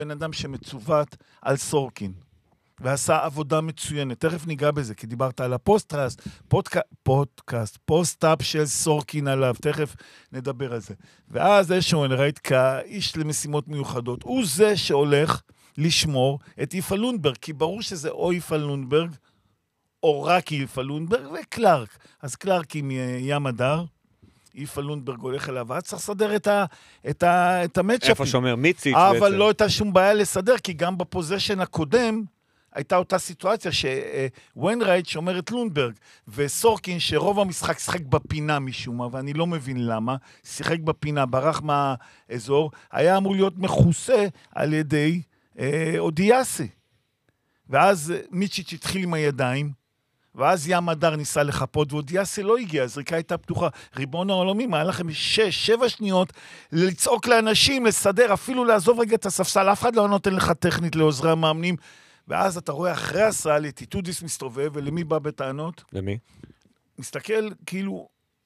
בן אדם שמצוות על סורקין, ועשה עבודה מצוינת. תכף ניגע בזה, כי דיברת על פודקאסט, פוסט-אפ של סורקין עליו, תכף נדבר על זה. ואז איזשהו ראית כאיש למשימות מיוחדות, הוא זה שהולך לשמור את יפה לונדברג, כי ברור שזה או יפה לונדברג, או רק יפה לונדברג, וקלארק. אז קלארק עם ים הדר, יפה לונדברג הולך אליו, ואז צריך לסדר את המצ'אפים. איפה שאומר מיציץ' בעצם. אבל לא הייתה שום בעיה לסדר, כי גם בפוזיישן הקודם, הייתה אותה סיטואציה שוויינרייט שומר את לונדברג, וסורקין שרוב המשחק שיחק בפינה משום מה, ואני לא מבין למה, שיחק בפינה, ברח מהאזור, היה אמור להיות מכוסה על ידי אודיאסי. ואז מיצ'יץ' התחיל עם הידיים, ואז ים הדר ניסה לחפות, ואודיאסי לא הגיע, הזריקה הייתה פתוחה. ריבון העולמי, היה לכם 6-7 שניות לצעוק לאנשים, לסדר, אפילו לעזוב רגע את הספסל, אף אחד לא נותן לך טכנית לעוזרי המאמנים, ואז אתה רואה אחרי הסל, את איטודיס מסתובב, ולמי בא בטענות? למי? מסתכל כאילו,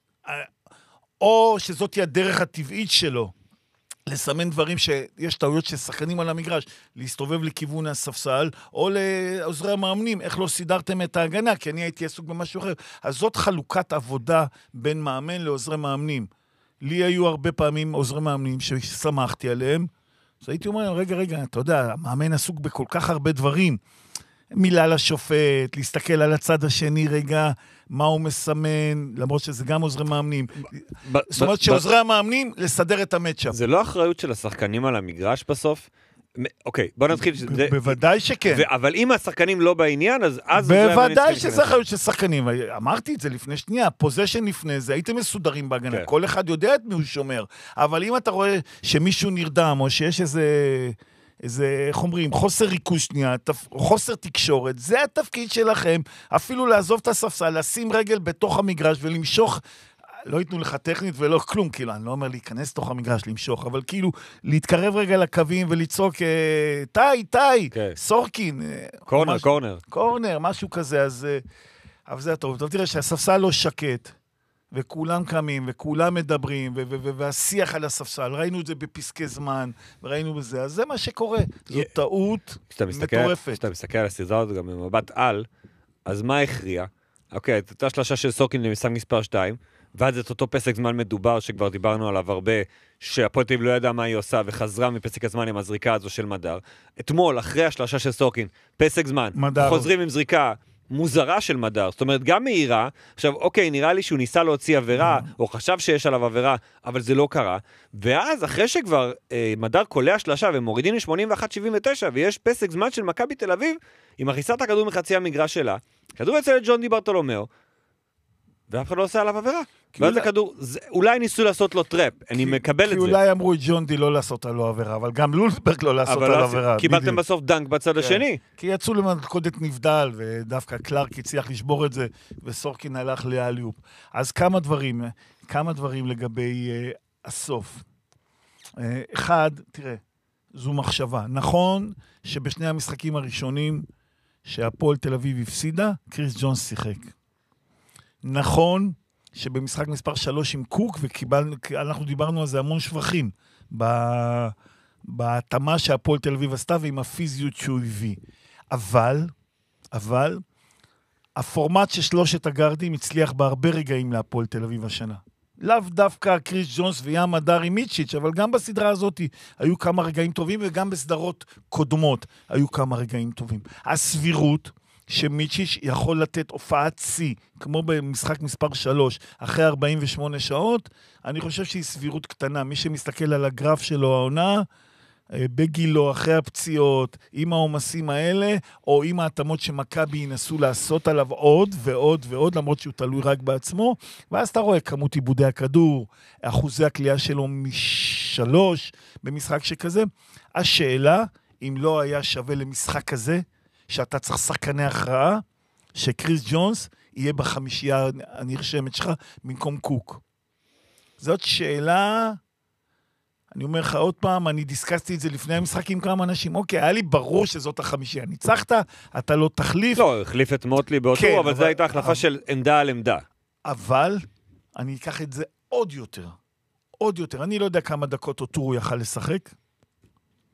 או שזאת היא הדרך הטבעית שלו, לסמן דברים שיש טעויות ששחקנים על המגרש, להסתובב לכיוון הספסל, או לעוזרי המאמנים, איך לא סידרתם את ההגנה, כי אני הייתי עסוק במשהו אחר. אז זאת חלוקת עבודה בין מאמן לעוזרי מאמנים. לי היו הרבה פעמים עוזרי מאמנים ששמחתי עליהם, אז הייתי אומר, רגע, אתה יודע, המאמן עסוק בכל כך הרבה דברים. מילה לשופט, להסתכל על הצד השני רגע, מה הוא מסמן, למרות שזה גם עוזרי מאמנים. זאת אומרת שעוזרי המאמנים, לסדר את המצ'אפ. זה לא אחריות של השחקנים על המגרש בסוף? אוקיי, בוא נתחיל. בוודאי שכן. אבל אם השחקנים לא בעניין, אז... בוודאי שזה אחריות של שחקנים. אמרתי את זה לפני שנייה, פוזיישן לפני זה, הייתם מסודרים בהגנה. כל אחד יודע את מי הוא שומר. אבל אם אתה רואה שמישהו נרדם, או שיש איזה, איך אומרים, חוסר ריכוז שנייה, חוסר תקשורת, זה התפקיד שלכם, אפילו לעזוב את הספסל, לשים רגל בתוך המגרש ולמשוך, לא ייתנו לך טכנית ולא כלום, כאילו, אני לא אומר להיכנס לתוך המגרש, למשוך, אבל כאילו, להתקרב רגע לקווים ולצעוק, טי, סורקין. קורנר, משהו כזה, אז, אבל זה טוב. טוב, תראה שהספסל לא שקט, וכולם קמים, וכולם מדברים, והשיח על הספסל, ראינו את זה בפסקי זמן, וראינו בזה, אז זה מה שקורה. זו טעות מטורפת. כשאתה מסתכל על הסדרה הזאת גם במבט על, אז מה הכריע? אוקיי, הייתה שלושה של סורקין למשחק מספר 2, ואז את אותו פסק זמן מדובר, שכבר דיברנו עליו הרבה, שהפועל תל אביב לא ידע מה היא עושה, וחזרה מפסק הזמן עם הזריקה הזו של מדר. אתמול, אחרי השלושה של סורקין, פסק זמן, חוזרים עם זריקה מוזרה של מדר, זאת אומרת, גם מהירה, עכשיו, אוקיי, נראה לי שהוא ניסה להוציא עבירה, או חשב שיש עליו עבירה, אבל זה לא קרה, ואז, אחרי שכבר מדר קולע שלושה, ומורידים ל-81-79, ויש פסק זמן של מכבי תל אביב, עם מכניסת הכדור מחצי המגרש שלה, כדור יצא לג'ון די ברטולומיאו, ואף אחד לא עושה עליו עבירה. ואז הכדור, אולי ניסו לעשות לו טראפ, אני מקבל את זה. כי אולי אמרו את ג'ון די לא לעשות עליו עבירה, אבל גם לולסברג לא לעשות עליו עבירה. קיבלתם בסוף דנק בצד השני. כי יצאו למלכודת נבדל, ודווקא קלארק הצליח לשבור את זה, וסורקין הלך לאליופ. אז כמה דברים לגבי הסוף. אחד, תראה, זו מחשבה. נכון שבשני המשחקים הראשונים, שהפועל תל אביב הפסידה, קריס ג'ונס שיחק. נכון שבמשחק מספר 3 עם קוק, אנחנו דיברנו על זה המון שבחים, בהתאמה שהפועל תל אביב עשתה, ועם הפיזיות שהוא הביא. אבל, הפורמט של שלושת הגארדים הצליח בהרבה רגעים להפועל תל אביב השנה. לאו דווקא קריס ג'ונס וים הדר עם מיצ'יץ', אבל גם בסדרה הזאת היו כמה רגעים טובים, וגם בסדרות קודמות היו כמה רגעים טובים. הסבירות, שמיצ'יץ' יכול לתת הופעת צי, כמו במשחק מספר 3, אחרי 48 שעות, אני חושב שהיא סבירות קטנה. מי שמסתכל על הגרף שלו העונה, בגילו, אחרי הפציעות, עם העומסים האלה, או עם ההתאמות שמכבי ינסו לעשות עליו עוד ועוד ועוד, למרות שהוא תלוי רק בעצמו, ואז אתה רואה כמות עיבודי הכדור, אחוזי הקליעה שלו מ3 במשחק שכזה. השאלה, אם לא היה שווה למשחק כזה, שאתה צריך שחקני הכרעה, שקריס ג'ונס יהיה בחמישייה הנרשמת שלך, במקום קוק. זאת שאלה, אני אומר לך עוד פעם, אני דיסקסתי את זה לפני המשחק עם כמה אנשים, אוקיי, היה לי ברור שזאת החמישייה, ניצחת, אתה לא תחליף. לא, החליף את מוטלי באותו, כן, אבל זו הייתה החלפה של עמדה על עמדה. אבל, אני אקח את זה עוד יותר, אני לא יודע כמה דקות אותו הוא יכל לשחק,